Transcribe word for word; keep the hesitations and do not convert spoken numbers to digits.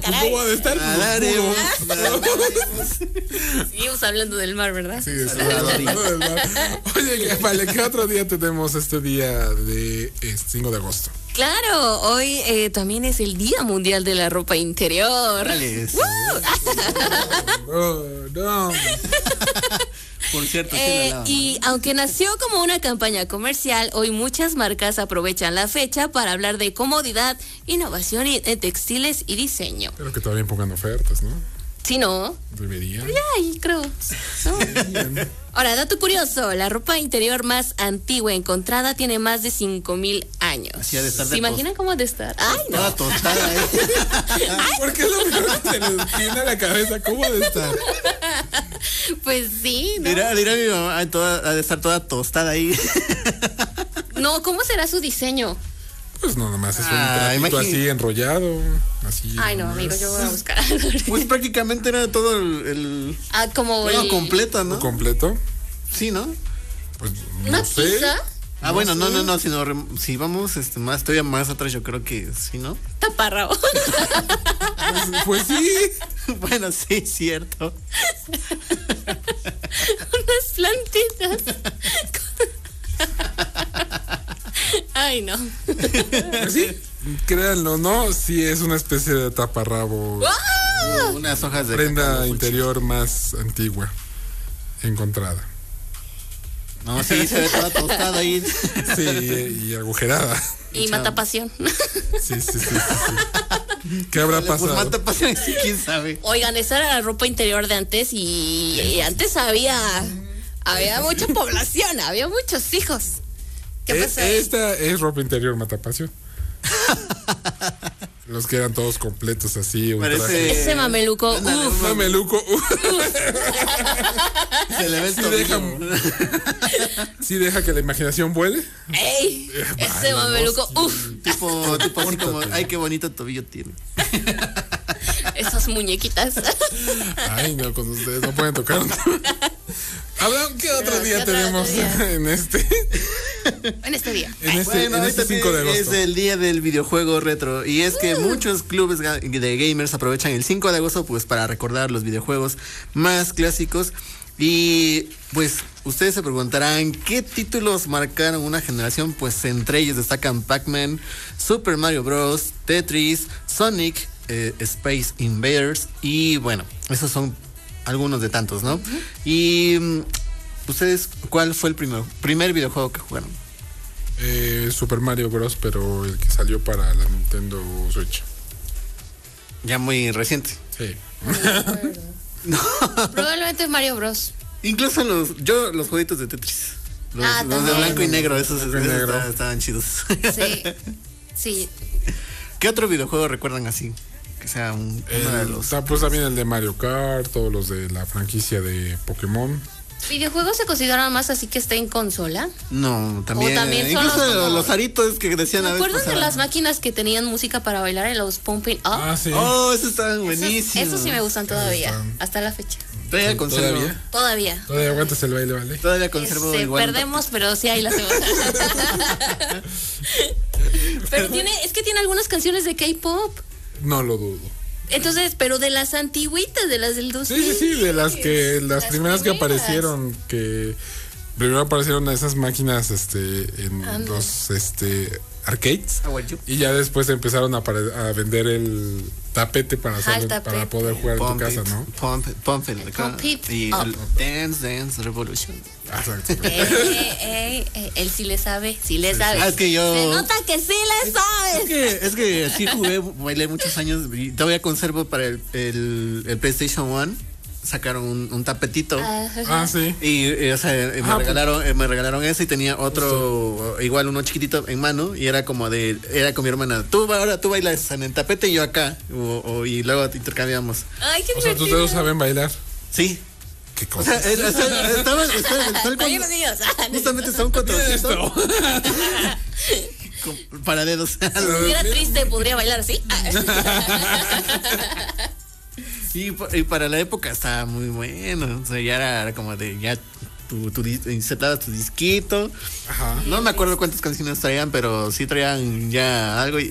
caray. ¿Cómo ha de estar? Nadaremos, Seguimos hablando del mar, ¿verdad? Sí, sí, hablando del mar. Oye, que- vale, ¿qué otro día tenemos este día de eh, cinco de agosto? Claro, hoy eh, también es el Día Mundial de la Ropa Interior. Dale, eso. Oh, no. Por cierto, sí Eh, la lavo. y aunque nació como una campaña comercial, hoy muchas marcas aprovechan la fecha para hablar de comodidad, innovación y- en textiles y diseño. Pero que todavía pongan ofertas, ¿no? Si no, Deberían. ay, creo. ¿no? Ahora, dato curioso, la ropa interior más antigua encontrada tiene más de cinco mil años. Así ha de estar de ¿Se imaginan cómo ha de estar? Ay, no. Toda tostada, ¿eh? ¿Por qué es lo primero que se les viene a la cabeza? ¿Cómo ha de estar? Pues sí, ¿no? Dirá, dirá mi mamá, toda, ha de estar toda tostada ahí. No, ¿cómo será su diseño? Pues no, nomás es un Ah, trapito imagi- así enrollado. Así. Ay, no, nomás. amigo, yo voy a buscar. Pues prácticamente era todo el, el Ah, como todo el- completo, ¿no? ¿Completo? Sí, ¿no? Pues no ¿Una sé. pizza? Ah, No bueno, no, sé. no, no, sino rem- si vamos este más todavía más atrás, yo creo que sí, ¿no? Taparrabo. Pues, pues sí. Bueno, sí, cierto. Unas plantitas. Ay, no. Pues sí. Créanlo, ¿no? Sí es una especie de taparrabo. Unas hojas de Prenda cacao, interior más antigua encontrada. No, sí, se ve toda tostada ahí. Sí, y, y agujerada. Y mata pasión. Sí, sí, sí, sí, sí. ¿Qué habrá Pues pasado? mata pasión, sí, quién sabe. Oigan, esa era la ropa interior de antes y, y antes había había mucha población, había muchos hijos. ¿Qué Eh, pasa ahí? Esta es ropa interior matapasión. Los que eran todos completos así, un Parece- traje. Ese mameluco, Ándale, uf. Un mameluco. uf. Se le ve el Sí tobillo. deja, sí deja que la imaginación vuele. ¡Ey! Ese Vale, mameluco, no, uf. Tipo, tipo así como, Córtate. ay, qué bonito tobillo tiene. Esas muñequitas. Ay, no, con ustedes no pueden tocar. Habrá, ¿qué otro No, día ¿qué otro tenemos día? en este? En este día. En este, Bueno, en hoy este también cinco de agosto. es el día del videojuego retro y es que muchos clubes ga- de gamers aprovechan el cinco de agosto pues para recordar los videojuegos más clásicos y pues ustedes se preguntarán qué títulos marcaron una generación, pues entre ellos destacan Pac-Man, Super Mario Bros, Tetris, Sonic, eh, Space Invaders y bueno, esos son algunos de tantos, ¿no? Y mm, ustedes, ¿cuál fue el primero, primer videojuego que jugaron? Eh, Super Mario Bros, pero el que salió para la Nintendo Switch. Ya muy reciente. Sí. Probablemente Mario Bros. Incluso los, yo los jueguitos de Tetris. Los, Ah, los de también. blanco y negro, esos, Blanco y esos negro. estaban, estaban chidos. Sí. Sí. ¿Qué otro videojuego recuerdan así? Que sea un, uno de El- los. ta- pues también el de Mario Kart, todos los de la franquicia de Pokémon. ¿Videojuegos se consideran más así que esté en consola? No, también. O también son incluso los como- los aritos que decían ¿Me a veces. acuerdan de las máquinas que tenían música para bailar en los Pumping Up? Ah, sí. Oh, esos estaban Esos- buenísimos. Esos sí me gustan todavía, Están- hasta la fecha. Todavía conservo. ¿Todavía? Todavía. Todavía aguantas el baile, ¿vale? Todavía conservo Este, igual. perdemos, pero sí ahí la hacemos. Pero tiene, es que tiene algunas canciones de K-pop. No lo dudo. Entonces, pero de las antiguitas, de las del dos Sí, mil. sí, sí, de las que las, Las primeras que primeras. aparecieron, que primero aparecieron esas máquinas este en Ándale. los este arcades Ah, bueno. y ya después empezaron a, apare- a vender el tapete para Ajá, el hacer, tapete. para poder jugar en tu Pump casa, it, ¿no? Pump it, pump it, acá. Pump it Y up. el Dance Dance Revolution. Exacto. Eh, eh, eh, eh, él sí le sabe, sí le sabe. Ah, es que yo- Se nota que sí le Es sabes. que, es que sí jugué, bailé muchos años y todavía conservo para el, el, el PlayStation uno. Sacaron un, un tapetito. Ajá. Ah, sí. Y, y, o sea, eh, me Ah, regalaron, eh, me regalaron ese y tenía otro, igual uno chiquitito en mano y era como de, era con mi hermana. Tú ba- ahora tú bailas en el tapete y yo acá, o, o- y luego intercambiamos. Ay, qué O sea, tus divertido. dedos saben bailar. Sí. Qué O sea, cosa. eh, o sea, estaba, estaba, estaba con- Ay, Dios mío, o sea, justamente estaba un controlcito con- para dedos. si estuviera triste, podría bailar así. Y, pa- y para la época estaba muy bueno. O sea, ya era, era como de ya tu, tu dis- insertabas tu disquito. Ajá. No me acuerdo cuántas canciones traían, pero sí traían ya algo. Y,